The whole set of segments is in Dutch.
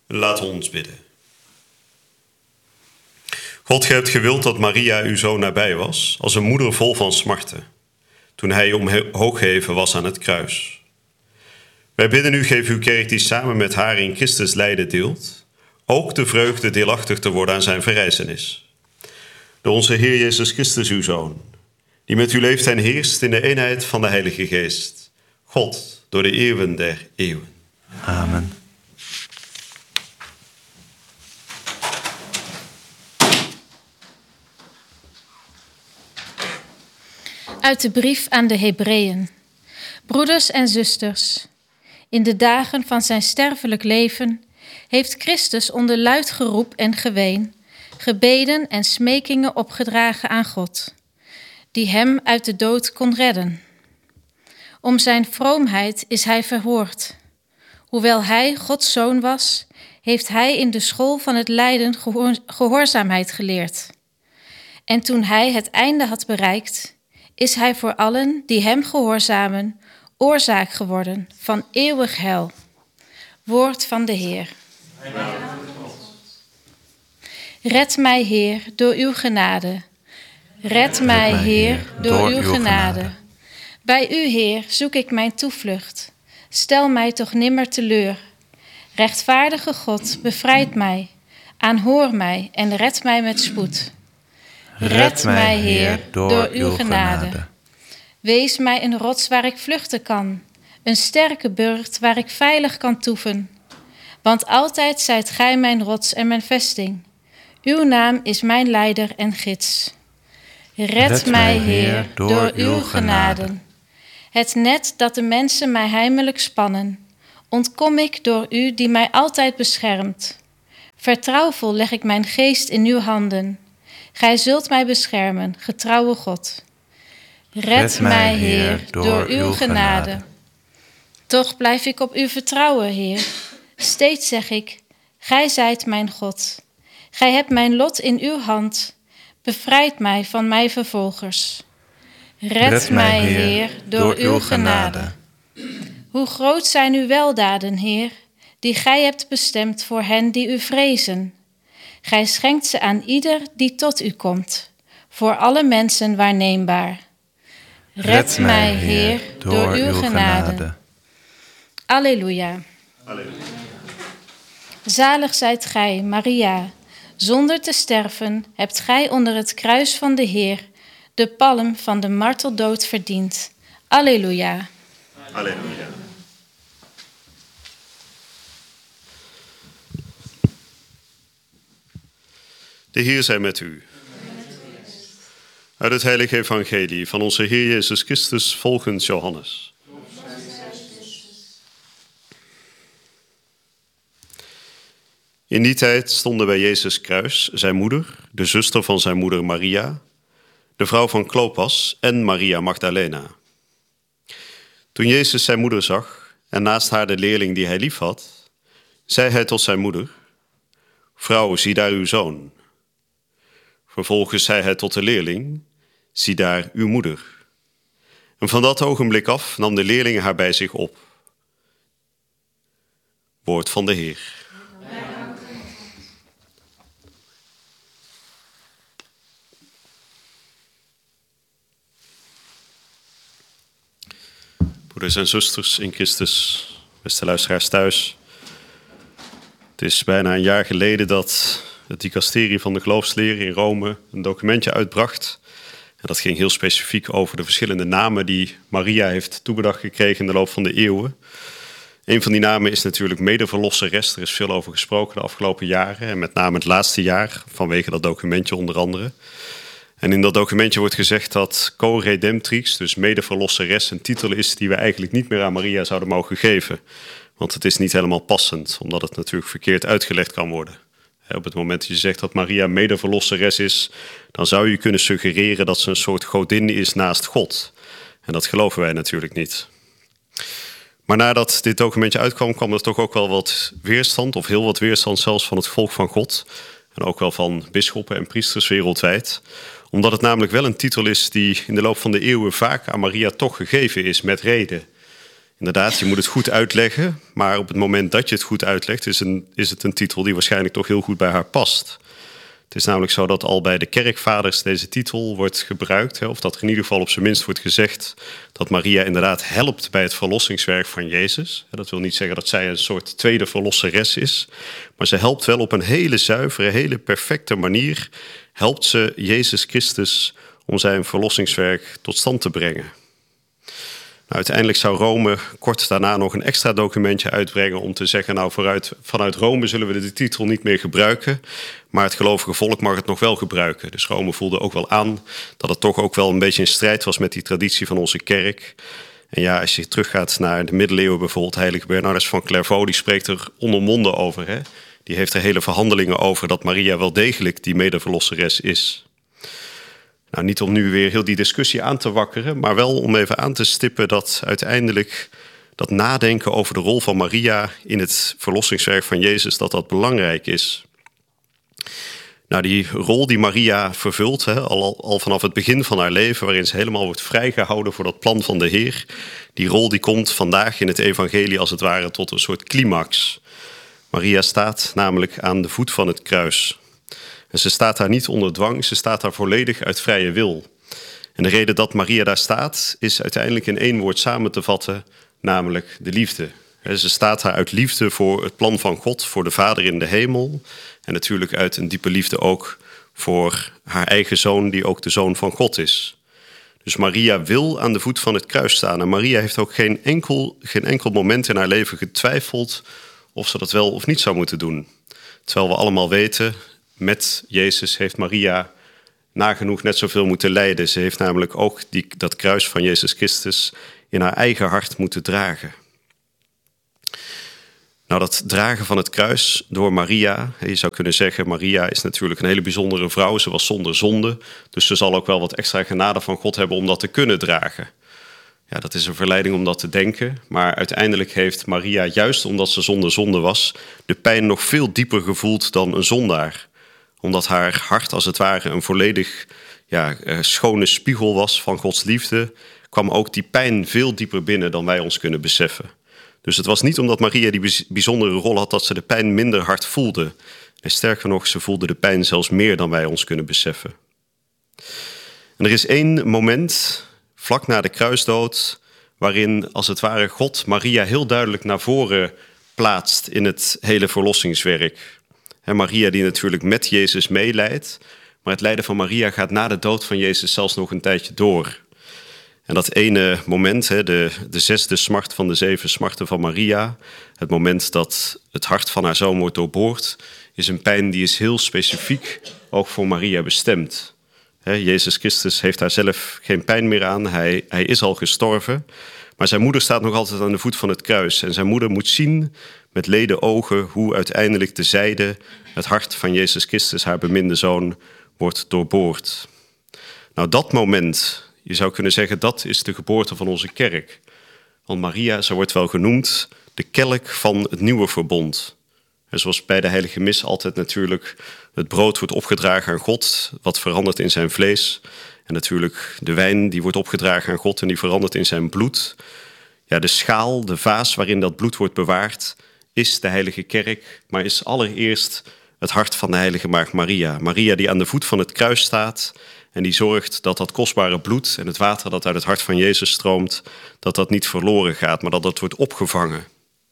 Laat ons bidden. God, gij hebt gewild dat Maria uw zoon nabij was, als een moeder vol van smarten, toen hij omhoog geheven was aan het kruis. Wij bidden u, geef uw kerk die samen met haar in Christus lijden deelt, ook de vreugde deelachtig te worden aan zijn verrijzenis. Door onze Heer Jezus Christus, uw Zoon, die met u leeft en heerst in de eenheid van de Heilige Geest, God, door de eeuwen der eeuwen. Amen. Uit de brief aan de Hebreeën. Broeders en zusters, in de dagen van zijn sterfelijk leven heeft Christus onder luid geroep en geween, gebeden en smekingen opgedragen aan God, die hem uit de dood kon redden. Om zijn vroomheid is hij verhoord. Hoewel hij Gods zoon was, heeft hij in de school van het lijden gehoorzaamheid geleerd. En toen hij het einde had bereikt, is hij voor allen die hem gehoorzamen oorzaak geworden van eeuwig heil. Woord van de Heer. Red mij, Heer, door uw genade. Red mij, Heer, door uw genade. Bij u, Heer, zoek ik mijn toevlucht. Stel mij toch nimmer teleur. Rechtvaardige God, bevrijd mij. Aanhoor mij en red mij met spoed. Red mij, Heer, door uw genade. Wees mij een rots waar ik vluchten kan, een sterke burcht waar ik veilig kan toeven. Want altijd zijt gij mijn rots en mijn vesting. Uw naam is mijn leider en gids. Red mij, Heer, door uw genade. Het net dat de mensen mij heimelijk spannen, ontkom ik door u die mij altijd beschermt. Vertrouwvol leg ik mijn geest in uw handen. Gij zult mij beschermen, getrouwe God. Red mij, Heer, door uw genade. Toch blijf ik op u vertrouwen, Heer. Steeds zeg ik, gij zijt mijn God. Gij hebt mijn lot in uw hand. Bevrijd mij van mijn vervolgers. Red mij, Heer, door uw genade. Hoe groot zijn uw weldaden, Heer, die gij hebt bestemd voor hen die u vrezen. Gij schenkt ze aan ieder die tot u komt, voor alle mensen waarneembaar. Red mij, Heer, door uw genade. Alleluia. Alleluia. Zalig zijt gij, Maria. Zonder te sterven hebt gij onder het kruis van de Heer de palm van de marteldood verdiend. Alleluia. Alleluia. De Heer zij met u. Uit het heilige evangelie van onze Heer Jezus Christus volgens Johannes. In die tijd stonden bij Jezus kruis zijn moeder, de zuster van zijn moeder Maria, de vrouw van Klopas en Maria Magdalena. Toen Jezus zijn moeder zag en naast haar de leerling die hij liefhad, zei hij tot zijn moeder: Vrouw, zie daar uw zoon. Vervolgens zei hij tot de leerling: Zie daar uw moeder. En van dat ogenblik af nam de leerling haar bij zich op. Woord van de Heer. Broeders en zusters in Christus, beste luisteraars thuis. Het is bijna een jaar geleden dat het dicasterie van de geloofsleer in Rome een documentje uitbracht. En dat ging heel specifiek over de verschillende namen die Maria heeft toebedacht gekregen in de loop van de eeuwen. Een van die namen is natuurlijk medeverlosseres. Er is veel over gesproken de afgelopen jaren. En met name het laatste jaar, vanwege dat documentje onder andere. En in dat documentje wordt gezegd dat co-redemptrix, dus medeverlosseres, een titel is die we eigenlijk niet meer aan Maria zouden mogen geven. Want het is niet helemaal passend, omdat het natuurlijk verkeerd uitgelegd kan worden. Op het moment dat je zegt dat Maria medeverlosseres is, dan zou je kunnen suggereren dat ze een soort godin is naast God. En dat geloven wij natuurlijk niet. Maar nadat dit documentje uitkwam, kwam er toch ook wel wat weerstand, of heel wat weerstand zelfs van het volk van God. En ook wel van bisschoppen en priesters wereldwijd. Omdat het namelijk wel een titel is die in de loop van de eeuwen vaak aan Maria toch gegeven is met reden. Inderdaad, je moet het goed uitleggen, maar op het moment dat je het goed uitlegt, is het een titel die waarschijnlijk toch heel goed bij haar past. Het is namelijk zo dat al bij de kerkvaders deze titel wordt gebruikt, of dat er in ieder geval op zijn minst wordt gezegd dat Maria inderdaad helpt bij het verlossingswerk van Jezus. Dat wil niet zeggen dat zij een soort tweede verlosseres is, maar ze helpt wel op een hele zuivere, hele perfecte manier, helpt ze Jezus Christus om zijn verlossingswerk tot stand te brengen. Nou, uiteindelijk zou Rome kort daarna nog een extra documentje uitbrengen om te zeggen, nou vanuit Rome zullen we de titel niet meer gebruiken, maar het gelovige volk mag het nog wel gebruiken. Dus Rome voelde ook wel aan dat het toch ook wel een beetje in strijd was met die traditie van onze kerk. En ja, als je teruggaat naar de middeleeuwen bijvoorbeeld, heilige Bernardus van Clairvaux, die spreekt er onomwonden over. Hè? Die heeft er hele verhandelingen over dat Maria wel degelijk die medeverlosseres is. Nou, niet om nu weer heel die discussie aan te wakkeren, maar wel om even aan te stippen dat uiteindelijk dat nadenken over de rol van Maria in het verlossingswerk van Jezus, dat belangrijk is. Nou, die rol die Maria vervult, al vanaf het begin van haar leven, waarin ze helemaal wordt vrijgehouden voor dat plan van de Heer, die rol die komt vandaag in het evangelie als het ware tot een soort climax. Maria staat namelijk aan de voet van het kruis. En ze staat daar niet onder dwang, ze staat daar volledig uit vrije wil. En de reden dat Maria daar staat, is uiteindelijk in één woord samen te vatten, namelijk de liefde. Ze staat daar uit liefde voor het plan van God, voor de Vader in de hemel. En natuurlijk uit een diepe liefde ook voor haar eigen zoon, die ook de zoon van God is. Dus Maria wil aan de voet van het kruis staan. En Maria heeft ook geen enkel moment in haar leven getwijfeld of ze dat wel of niet zou moeten doen. Terwijl we allemaal weten, met Jezus heeft Maria nagenoeg net zoveel moeten lijden. Ze heeft namelijk ook dat kruis van Jezus Christus in haar eigen hart moeten dragen. Nou, dat dragen van het kruis door Maria, je zou kunnen zeggen, Maria is natuurlijk een hele bijzondere vrouw. Ze was zonder zonde, dus ze zal ook wel wat extra genade van God hebben om dat te kunnen dragen. Ja, dat is een verleiding om dat te denken, maar uiteindelijk heeft Maria, juist omdat ze zonder zonde was, de pijn nog veel dieper gevoeld dan een zondaar. Omdat haar hart als het ware een volledig schone spiegel was van Gods liefde, kwam ook die pijn veel dieper binnen dan wij ons kunnen beseffen. Dus het was niet omdat Maria die bijzondere rol had dat ze de pijn minder hard voelde. En sterker nog, ze voelde de pijn zelfs meer dan wij ons kunnen beseffen. En er is één moment, vlak na de kruisdood, waarin als het ware God Maria heel duidelijk naar voren plaatst in het hele verlossingswerk. En Maria die natuurlijk met Jezus meeleidt, maar het lijden van Maria gaat na de dood van Jezus zelfs nog een tijdje door. En dat ene moment, de zesde smart van de 7 smarten van Maria, het moment dat het hart van haar zoon wordt doorboord, is een pijn die is heel specifiek ook voor Maria bestemd. Jezus Christus heeft daar zelf geen pijn meer aan, hij is al gestorven, maar zijn moeder staat nog altijd aan de voet van het kruis. En zijn moeder moet zien met leden ogen hoe uiteindelijk de zijde, het hart van Jezus Christus, haar beminde zoon, wordt doorboord. Nou, dat moment, je zou kunnen zeggen, dat is de geboorte van onze kerk. Want Maria, zo wordt wel genoemd, de kelk van het nieuwe verbond. En zoals bij de heilige mis altijd natuurlijk het brood wordt opgedragen aan God, wat verandert in zijn vlees. En natuurlijk de wijn die wordt opgedragen aan God en die verandert in zijn bloed. Ja, de schaal, de vaas waarin dat bloed wordt bewaard, is de heilige kerk, maar is allereerst het hart van de heilige maagd Maria. Maria die aan de voet van het kruis staat en die zorgt dat dat kostbare bloed en het water dat uit het hart van Jezus stroomt, dat dat niet verloren gaat, maar dat dat wordt opgevangen.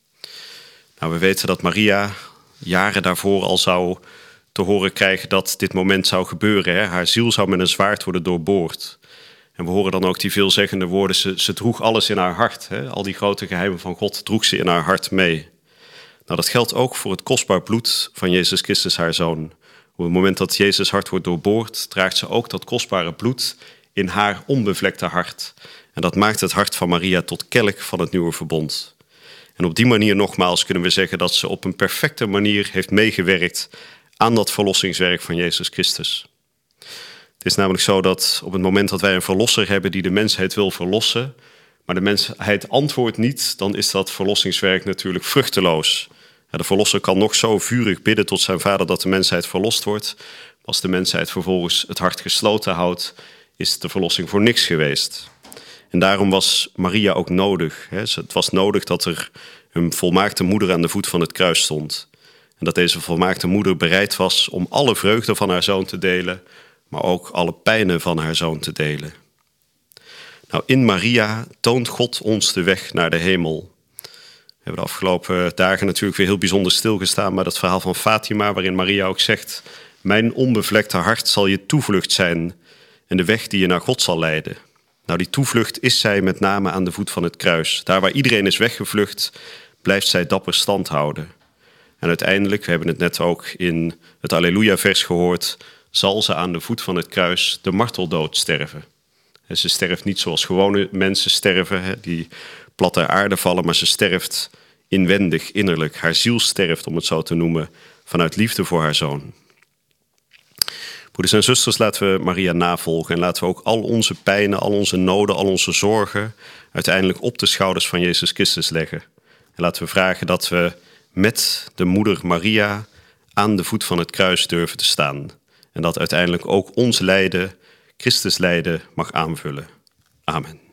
Nou, we weten dat Maria jaren daarvoor al zou te horen krijgen dat dit moment zou gebeuren. Hè? Haar ziel zou met een zwaard worden doorboord. En we horen dan ook die veelzeggende woorden, ze droeg alles in haar hart. Hè? Al die grote geheimen van God droeg ze in haar hart mee. Nou, dat geldt ook voor het kostbaar bloed van Jezus Christus, haar zoon. Op het moment dat Jezus hart wordt doorboord, draagt ze ook dat kostbare bloed in haar onbevlekte hart. En dat maakt het hart van Maria tot kelk van het nieuwe verbond. En op die manier nogmaals kunnen we zeggen dat ze op een perfecte manier heeft meegewerkt aan dat verlossingswerk van Jezus Christus. Het is namelijk zo dat op het moment dat wij een verlosser hebben die de mensheid wil verlossen, maar de mensheid antwoordt niet, dan is dat verlossingswerk natuurlijk vruchteloos. De verlosser kan nog zo vurig bidden tot zijn Vader dat de mensheid verlost wordt. Als de mensheid vervolgens het hart gesloten houdt, is de verlossing voor niks geweest. En daarom was Maria ook nodig. Het was nodig dat er een volmaakte moeder aan de voet van het kruis stond. En dat deze volmaakte moeder bereid was om alle vreugde van haar zoon te delen, maar ook alle pijnen van haar zoon te delen. Nou, in Maria toont God ons de weg naar de hemel. We hebben de afgelopen dagen natuurlijk weer heel bijzonder stilgestaan bij dat verhaal van Fatima, waarin Maria ook zegt: mijn onbevlekte hart zal je toevlucht zijn en de weg die je naar God zal leiden. Nou, die toevlucht is zij met name aan de voet van het kruis. Daar waar iedereen is weggevlucht, blijft zij dapper stand houden. En uiteindelijk, we hebben het net ook in het Alleluia-vers gehoord, zal ze aan de voet van het kruis de marteldood sterven. En ze sterft niet zoals gewone mensen sterven, die plat ter aarde vallen, maar ze sterft inwendig, innerlijk. Haar ziel sterft, om het zo te noemen, vanuit liefde voor haar zoon. Broeders en zusters, laten we Maria navolgen en laten we ook al onze pijnen, al onze noden, al onze zorgen uiteindelijk op de schouders van Jezus Christus leggen. En laten we vragen dat we met de moeder Maria aan de voet van het kruis durven te staan. En dat uiteindelijk ook ons lijden, Christus lijden, mag aanvullen. Amen.